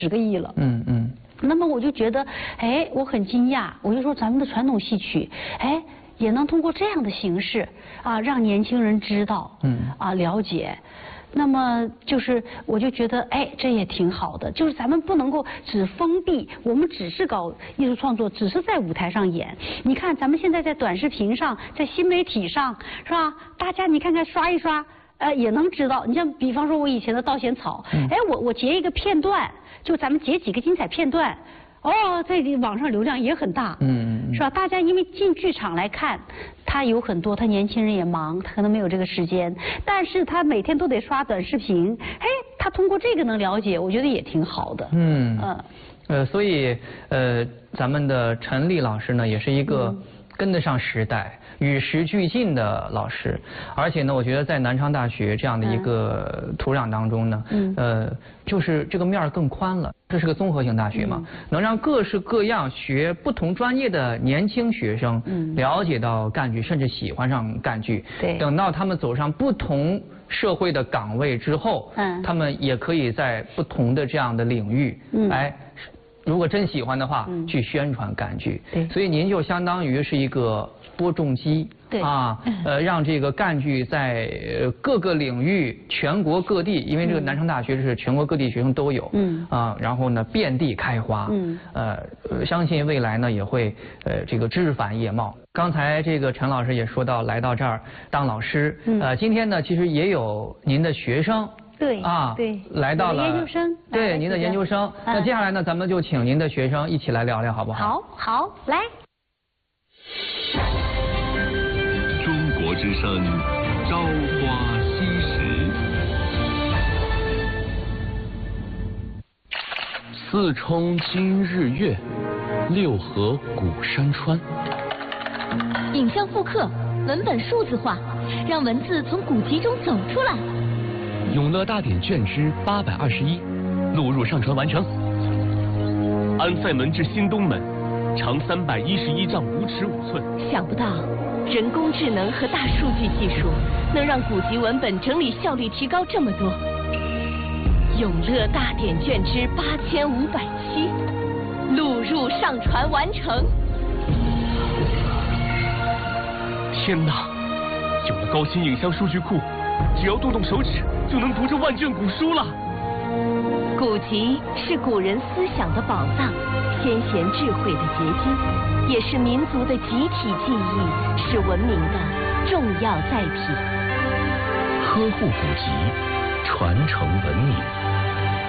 10个亿了。那么我就觉得，哎，我很惊讶，我就说咱们的传统戏曲，哎，也能通过这样的形式啊，让年轻人知道，了解。那么我就觉得，哎，这也挺好的。就是咱们不能够只封闭，我们只是搞艺术创作，只是在舞台上演。你看，咱们现在在短视频上，在新媒体上，是吧？大家你看看刷一刷，也能知道。你像比方说我以前的《稻贤草》，哎，我截一个片段，就咱们截几个精彩片段。在网上流量也很大，是吧？大家因为进剧场来看，他有很多，他年轻人也忙，他可能没有这个时间，但是他每天都得刷短视频，哎，他通过这个能了解，我觉得也挺好的。 所以咱们的陈丽老师呢，也是一个跟得上时代、与时俱进的老师，而且呢，我觉得在南昌大学这样的一个土壤当中呢，就是这个面儿更宽了。这是个综合性大学嘛，能让各式各样学不同专业的年轻学生了解到赣剧，甚至喜欢上赣剧。 对， 等到他们走上不同社会的岗位之后，他们也可以在不同的这样的领域，如果真喜欢的话，去宣传赣剧。 对， 所以您就相当于是一个播种机。 对让这个赣剧在各个领域、全国各地，因为这个南昌大学是全国各地学生都有，然后呢遍地开花，相信未来呢也会这个枝繁叶茂。刚才这个陈老师也说到，来到这儿当老师，今天呢其实也有您的学生。 对， 来到了研究生， 对您的研究生。那接下来呢，咱们就请您的学生一起来聊聊，好不好？ 好，来。 中国之声，朝花夕拾。四冲今日月，六合古山川。 影像复刻，文本数字化，让文字从古籍中走出来。 永乐大典卷之821，录入上传完成。安塞门至新东门，长311丈5尺5寸。 想不到，人工智能和大数据技术能让古籍文本整理效率提高这么多。永乐大典卷之8507，录入上传完成。 天哪！有了高新影像数据库，只要动动手指就能读这万卷古书了。 古籍是古人思想的宝藏，先贤智慧的结晶，也是民族的集体记忆，是文明的重要载体。 呵护古籍，传承文明。